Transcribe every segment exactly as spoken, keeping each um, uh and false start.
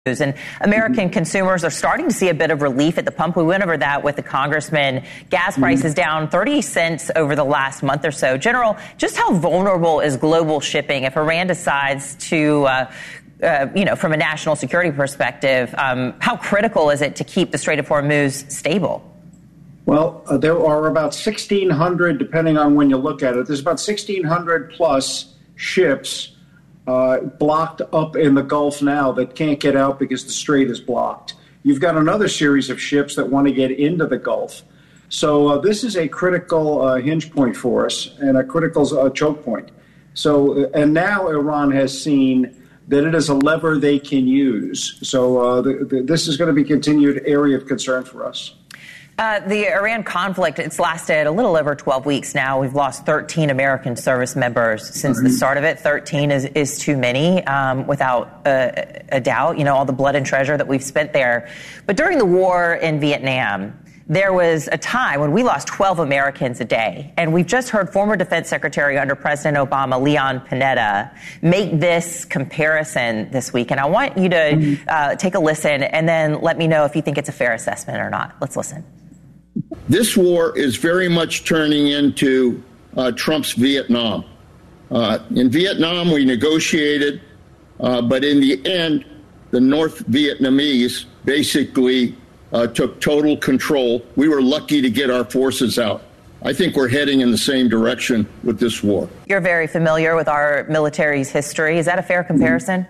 And American mm-hmm. consumers are starting to see a bit of relief at the pump. We went over that with the congressman. Gas prices mm-hmm. down thirty cents over the last month or so. General, just how vulnerable is global shipping if Iran decides to, uh, uh, you know, from a national security perspective, um, how critical is it to keep the Strait of Hormuz stable? Well, uh, there are about sixteen hundred, depending on when you look at it, there's about sixteen hundred plus ships Uh, blocked up in the Gulf now that can't get out because the strait is blocked. You've got another series of ships that want to get into the Gulf. So uh, this is a critical uh, hinge point for us and a critical uh, choke point. So, and now Iran has seen that it is a lever they can use. So uh, the, the, this is going to be a continued area of concern for us. Uh, the Iran conflict, it's lasted a little over twelve weeks now. We've lost thirteen American service members since mm-hmm. the start of it. thirteen is, is too many, um, without a, a doubt, you know, all the blood and treasure that we've spent there. But during the war in Vietnam, there was a time when we lost twelve Americans a day. And we've just heard former Defense Secretary under President Obama, Leon Panetta, make this comparison this week. And I want you to mm-hmm. uh, take a listen and then let me know if you think it's a fair assessment or not. Let's listen. This war is very much turning into uh, Trump's Vietnam. Uh, in Vietnam, we negotiated, uh, but in the end, the North Vietnamese basically uh, took total control. We were lucky to get our forces out. I think we're heading in the same direction with this war. You're very familiar with our military's history. Is that a fair comparison?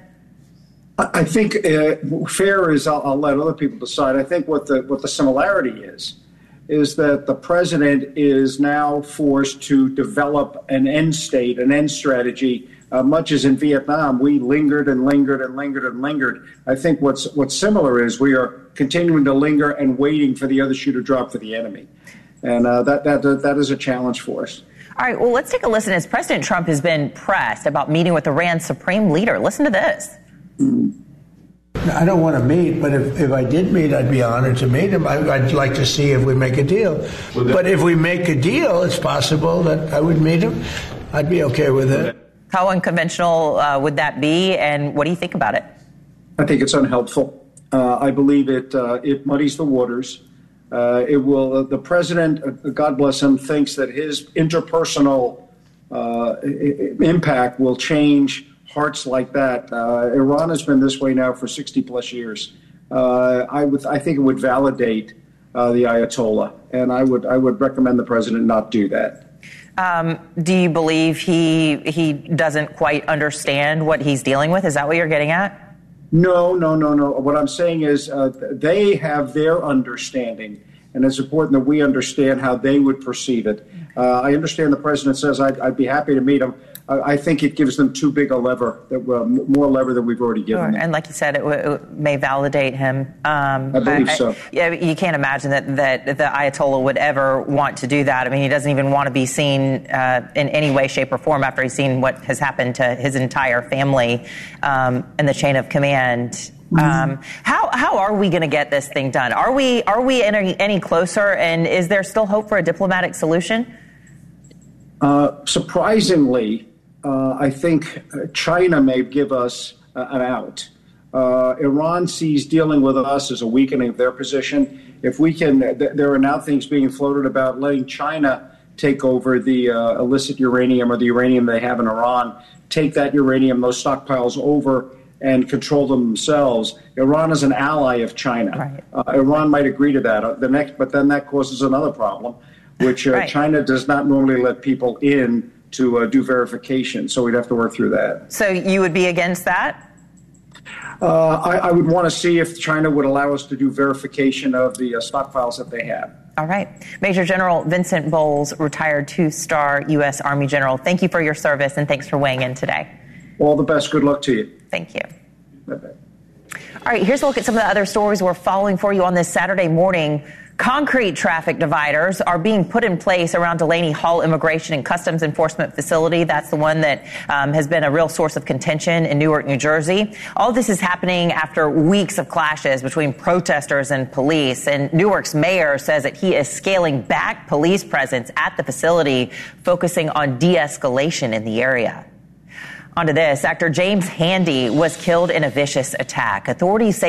I think uh, fair is, I'll, I'll let other people decide. I think what the what the similarity is, is that the president is now forced to develop an end state, an end strategy, uh, much as in Vietnam, we lingered and lingered and lingered and lingered. I think what's what's similar is we are continuing to linger and waiting for the other shoe to drop for the enemy. And uh, that, that, that is a challenge for us. All right, well, let's take a listen as President Trump has been pressed about meeting with Iran's supreme leader. Listen to this. Mm-hmm. I don't want to meet, but if, if I did meet, I'd be honored to meet him. I, I'd like to see if we make a deal. Well, but if we make a deal, it's possible that I would meet him. I'd be okay with it. How unconventional uh, would that be, and what do you think about it? I think it's unhelpful. Uh, I believe it uh, it muddies the waters. Uh, it will. Uh, the president, uh, God bless him, thinks that his interpersonal uh, impact will change hearts like that. Uh, Iran has been this way now for sixty plus years. Uh, I would, I think it would validate uh, the Ayatollah, and I would, I would recommend the president not do that. Um, do you believe he he doesn't quite understand what he's dealing with? Is that what you're getting at? No, no, no, no. What I'm saying is uh, they have their understanding, and it's important that we understand how they would perceive it. Uh, I understand the president says I'd, I'd be happy to meet him. I think it gives them too big a lever, that uh, more lever than we've already given sure. them. And like you said, it, w- it may validate him. Um, I believe I, so. I, yeah, you can't imagine that, that the Ayatollah would ever want to do that. I mean, he doesn't even want to be seen uh, in any way, shape, or form after he's seen what has happened to his entire family um, in the chain of command. Mm-hmm. Um, how how are we going to get this thing done? Are we are we any, any closer? And is there still hope for a diplomatic solution? Uh, surprisingly. Uh, I think China may give us uh, an out. Uh, Iran sees dealing with us as a weakening of their position. If we can, th- there are now things being floated about letting China take over the uh, illicit uranium or the uranium they have in Iran, take that uranium, those stockpiles over and control them themselves. Iran is an ally of China. Right. Uh, Iran might agree to that. Uh, the next, but then that causes another problem, which uh, right. China does not normally let people in to uh, do verification, so we'd have to work through that. So you would be against that? Uh, I, I would want to see if China would allow us to do verification of the uh, stockpiles that they have. All right. Major General Vincent Bowles, retired two-star U S Army general, thank you for your service, and thanks for weighing in today. All the best. Good luck to you. Thank you. Bye-bye. All right, here's a look at some of the other stories we're following for you on this Saturday morning. Concrete traffic dividers are being put in place around Delaney Hall Immigration and Customs Enforcement Facility. That's the one that um, has been a real source of contention in Newark, New Jersey. All this is happening after weeks of clashes between protesters and police. And Newark's mayor says that he is scaling back police presence at the facility, focusing on de-escalation in the area. Onto this, actor James Handy was killed in a vicious attack. Authorities say